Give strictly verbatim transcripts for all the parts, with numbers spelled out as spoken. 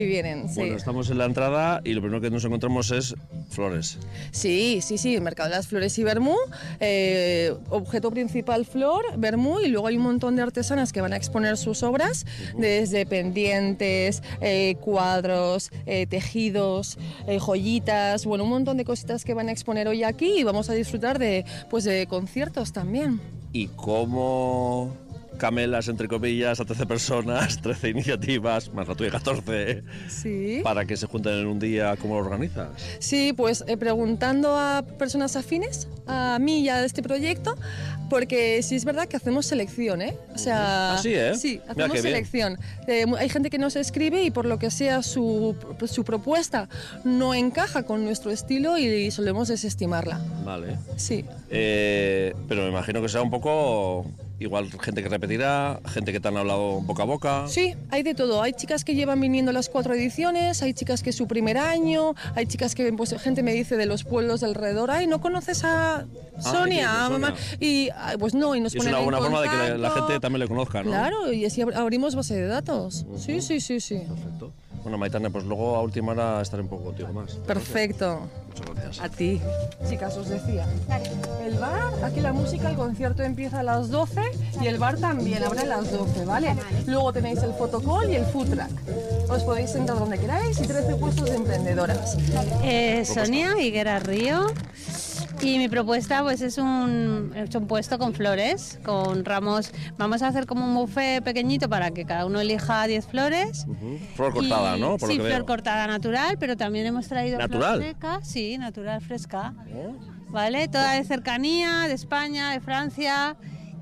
Y vienen, sí. Bueno, estamos en la entrada y lo primero que nos encontramos es flores. Sí, sí, sí, el mercado de las flores y vermú, eh, objeto principal flor, vermú, y luego hay un montón de artesanas que van a exponer sus obras, uh-huh. desde pendientes, eh, cuadros, eh, tejidos, eh, joyitas, bueno, un montón de cositas que van a exponer hoy aquí y vamos a disfrutar de, pues, de conciertos también. ¿Y cómo camelas, entre comillas, a trece personas, trece iniciativas, más la tuya catorce, sí. para que se junten en un día? ¿Cómo lo organizas? Sí, pues eh, preguntando a personas afines a mí y a este proyecto, porque sí es verdad que hacemos selección, ¿eh? O sea, ¿Ah, sí, eh? Sí, hacemos Mira, selección. Eh, hay gente que nos escribe y por lo que sea su, su propuesta no encaja con nuestro estilo y solemos desestimarla. Vale. Sí. Eh, pero me imagino que será un poco... Igual gente que repetirá, gente que te han hablado boca a boca. Sí, hay de todo. Hay chicas que llevan viniendo las cuatro ediciones, hay chicas que es su primer año, hay chicas que, pues, gente me dice de los pueblos de alrededor, ay, ¿no conoces a Sonia? Ah, mamá? Y pues no, y nos y ponen es una buena en forma contacto. de que la gente también le conozca, ¿no? Claro, y así abrimos base de datos. Uh-huh. Sí, sí, sí, sí. Perfecto. Bueno, Maitane, pues luego a última hora estaré un poco contigo más. Perfecto. Muchas gracias. A ti. Chicas, os decía, el bar, aquí la música, el concierto empieza a las doce y el bar también abre a las doce, ¿vale? Luego tenéis el photocall y el food truck. Os podéis sentar donde queráis y trece puestos de emprendedoras. Eh, Sonia Higuera Río. Y mi propuesta pues es un, es un puesto con flores, con ramos. Vamos a hacer como un buffet pequeñito para que cada uno elija diez flores. Uh-huh. Flor cortada, y, ¿no? Por sí, lo que flor veo. cortada natural, pero también hemos traído ¿Natural? flor fresca. Sí, natural, fresca. ¿Oh? ¿Vale? Toda de cercanía, de España, de Francia.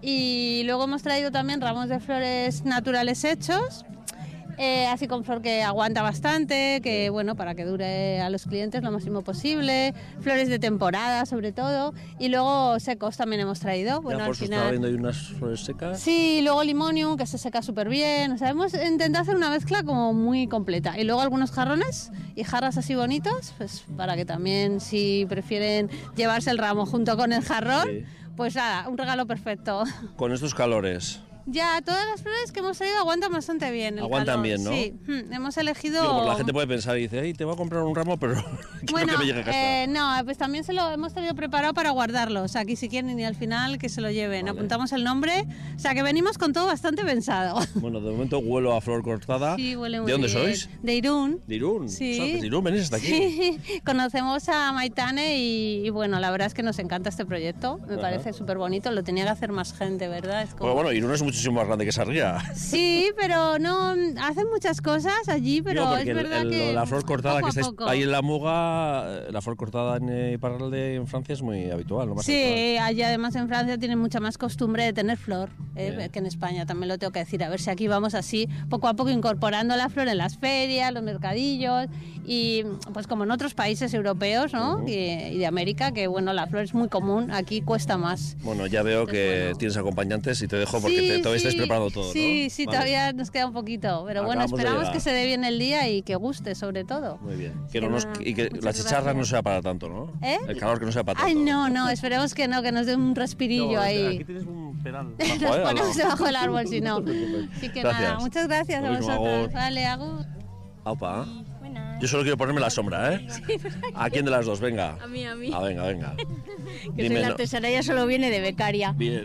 Y luego hemos traído también ramos de flores naturales hechos. Eh, así con flor que aguanta bastante, que bueno, para que dure a los clientes lo máximo posible, flores de temporada sobre todo, y luego secos también hemos traído. Bueno, ya, al por final... estaba viendo ahí unas flores secas. Sí, luego limonium, que se seca súper bien, o sea, hemos intentado hacer una mezcla como muy completa, y luego algunos jarrones y jarras así bonitos, pues para que también si prefieren llevarse el ramo junto con el jarrón, sí. Pues nada, un regalo perfecto. Con estos calores. Ya, todas las flores que hemos traído aguantan bastante bien. El aguantan calor. bien, ¿no? Sí, hmm, hemos elegido... Digo, la gente puede pensar y dice, ay, te voy a comprar un ramo, pero quiero bueno, que me llegue a casa. Eh, no, pues también se lo hemos traído preparado para guardarlo. O sea, aquí si quieren y al final que se lo lleven. Vale. Apuntamos el nombre. O sea, que venimos con todo bastante pensado. Bueno, de momento huelo a flor cortada. Sí, huele muy ¿De dónde bien. sois? De Irún. ¿De Irún? Sí. O sea, ¿de Irún venís hasta aquí? Sí, conocemos a Maitane y, y bueno, la verdad es que nos encanta este proyecto. Me Ajá. parece súper bonito. Lo tenía que hacer más gente, ¿verdad? Es como... Bueno, bueno, Irún es muchísimo más grande que Sarriá. Sí, pero no hacen muchas cosas allí, pero Digo, es verdad el, que la flor cortada poco que estáis poco. ahí en la Muga, la flor cortada en Iparralde en Francia es muy habitual, ¿no? Más sí, habitual. allí además en Francia tienen mucha más costumbre de tener flor eh, que en España, también lo tengo que decir. A ver si aquí vamos así, poco a poco incorporando la flor en las ferias, los mercadillos y pues como en otros países europeos, ¿no? Uh-huh. y, y de América, que bueno, la flor es muy común, aquí cuesta más. Bueno, ya veo Entonces, que bueno. tienes acompañantes y te dejo porque sí, te, todavía sí, estáis preparando todo, Sí, ¿no? sí, vale. todavía nos queda un poquito, pero Acabamos bueno, esperamos de que se dé bien el día y que guste sobre todo. Muy bien. Que no nos, y que la chicharra gracias. no sea para tanto, ¿no? ¿Eh? El calor que no sea para tanto. Ay, no, no, esperemos que no, que nos dé un respirillo no, ahí. Aquí tienes un pedal. Nos bajo, ¿eh? ponemos debajo del árbol si no. Así que gracias. nada, muchas gracias a vosotros. Agur. Vale, agur. Aupa. Yo solo quiero ponerme la sombra, ¿eh? Sí, ¿A quién de las dos? Venga. A mí, a mí. Ah, venga, venga. que Dime, soy la artesana, ella solo viene de becaria. Bien.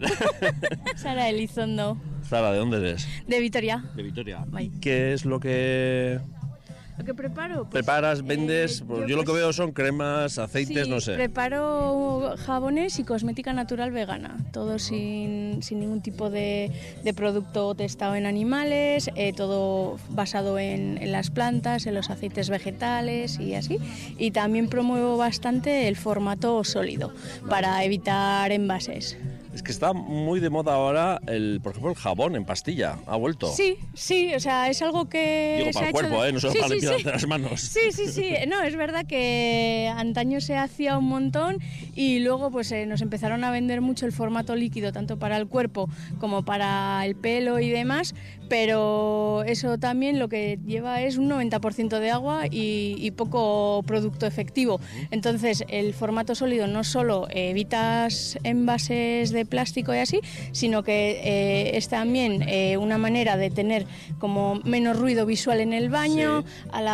Sara Elizondo. Sara, ¿de dónde eres? De Vitoria. De Vitoria. Bye. ¿Qué es lo que ¿Lo que preparo? Pues, preparas, vendes? Eh, pues yo, yo lo pues, que veo son cremas, aceites, sí, no sé. Preparo jabones y cosmética natural vegana, todo sin, sin ningún tipo de, de producto testado en animales, eh, todo basado en, en las plantas, en los aceites vegetales y así. Y también promuevo bastante el formato sólido para evitar envases. Es que está muy de moda ahora, el, por ejemplo, el jabón en pastilla. ¿Ha vuelto? Sí, sí, o sea, es algo que Digo, se para ha el cuerpo, hecho... ¿eh? No solo sí, para sí, limpiar sí. las manos. Sí, sí, sí. No, es verdad que antaño se hacía un montón y luego pues eh, nos empezaron a vender mucho el formato líquido, tanto para el cuerpo como para el pelo y demás, pero eso también lo que lleva es un noventa por ciento de agua y, y poco producto efectivo. Entonces, el formato sólido no solo evitas envases de de plástico y así, sino que eh, es también eh, una manera de tener como menos ruido visual en el baño, Sí. a la